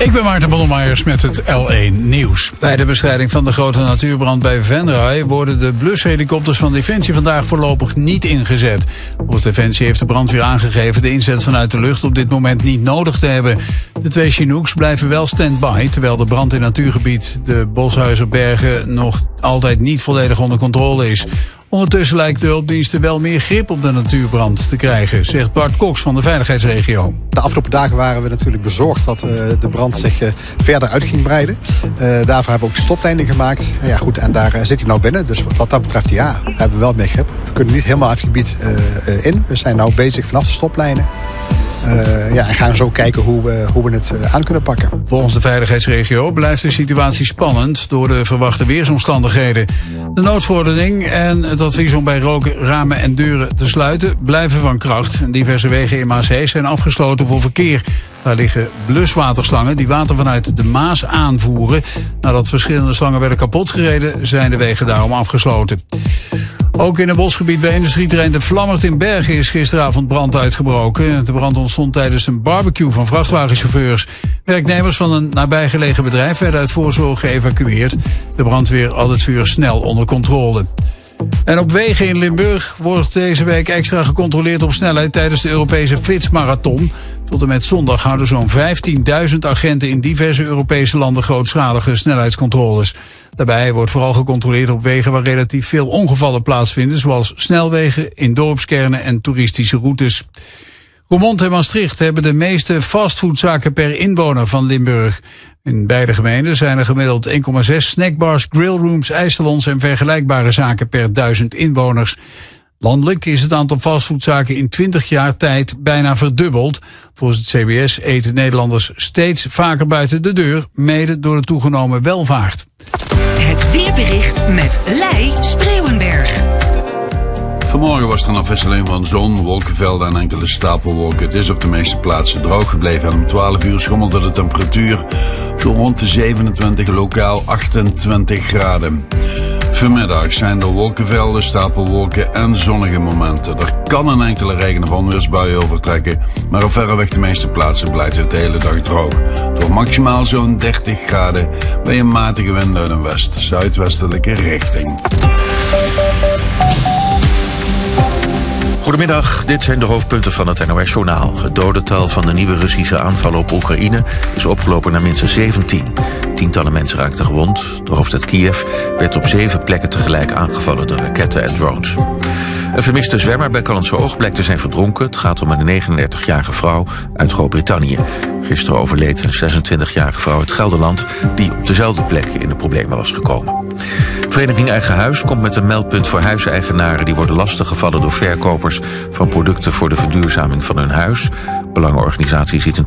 Ik ben Maarten Bonnemeyers met het L1 Nieuws. Bij de bestrijding van de grote natuurbrand bij Venray worden de blushelikopters van Defensie vandaag voorlopig niet ingezet. Volgens Defensie heeft de brandweer aangegeven de inzet vanuit de lucht op dit moment niet nodig te hebben. De 2 Chinooks blijven wel stand-by, terwijl de brand in natuurgebied de Boshuizerbergen nog altijd niet volledig onder controle is. Ondertussen lijkt de hulpdiensten wel meer grip op de natuurbrand te krijgen, zegt Bart Cox van de veiligheidsregio. De afgelopen dagen waren we natuurlijk bezorgd dat de brand zich verder uit ging breiden. Daarvoor hebben we ook stoplijnen gemaakt. Ja, goed, en daar zit hij nou binnen. Dus wat dat betreft, ja, hebben we wel meer grip. We kunnen niet helemaal het gebied in. We zijn nou bezig vanaf de stoplijnen. En gaan zo kijken hoe we het aan kunnen pakken. Volgens de veiligheidsregio blijft de situatie spannend door de verwachte weersomstandigheden. De noodverordening en het advies om bij roken ramen en deuren te sluiten blijven van kracht. Diverse wegen in Maashees zijn afgesloten voor verkeer. Daar liggen bluswaterslangen die water vanuit de Maas aanvoeren. Nadat verschillende slangen werden kapotgereden, zijn de wegen daarom afgesloten. Ook in het bosgebied bij industrieterrein De Vlammert in Bergen is gisteravond brand uitgebroken. De brand ontstond tijdens een barbecue van vrachtwagenchauffeurs. Werknemers van een nabijgelegen bedrijf werden uit voorzorg geëvacueerd. De brandweer had het vuur snel onder controle. En op wegen in Limburg wordt deze week extra gecontroleerd op snelheid tijdens de Europese flitsmarathon. Tot en met zondag houden zo'n 15.000 agenten in diverse Europese landen grootschalige snelheidscontroles. Daarbij wordt vooral gecontroleerd op wegen waar relatief veel ongevallen plaatsvinden, zoals snelwegen, in dorpskernen en toeristische routes. Roermond en Maastricht hebben de meeste fastfoodzaken per inwoner van Limburg. In beide gemeenten zijn er gemiddeld 1,6 snackbars, grillrooms, ijssalons en vergelijkbare zaken per 1000 inwoners. Landelijk is het aantal fastfoodzaken in 20 jaar tijd bijna verdubbeld. Volgens het CBS eten Nederlanders steeds vaker buiten de deur, mede door de toegenomen welvaart. Het weerbericht met Lei Spreeuwenberg. Vanmorgen was er een afwisseling van zon, wolkenvelden en enkele stapelwolken. Het is op de meeste plaatsen droog gebleven en om 12 uur schommelde de temperatuur zo rond de 27, lokaal 28 graden. Vanmiddag zijn er wolkenvelden, stapelwolken en zonnige momenten. Er kan een enkele regen- of onweersbui overtrekken, maar op verreweg de meeste plaatsen blijft het de hele dag droog. Door maximaal zo'n 30 graden bij een matige wind uit een west-zuidwestelijke richting. Goedemiddag, dit zijn de hoofdpunten van het NOS-journaal. Het dodental van de nieuwe Russische aanvallen op Oekraïne is opgelopen naar minstens 17. Tientallen mensen raakten gewond. De hoofdstad Kiev werd op 7 plekken tegelijk aangevallen door raketten en drones. Een vermiste zwemmer bij Callantsoog blijkt te zijn verdronken. Het gaat om een 39-jarige vrouw uit Groot-Brittannië. Gisteren overleed een 26-jarige vrouw uit Gelderland die op dezelfde plek in de problemen was gekomen. Vereniging Eigen Huis komt met een meldpunt voor huiseigenaren die worden lastiggevallen door verkopers van producten voor de verduurzaming van hun huis. Belangenorganisatie ziet een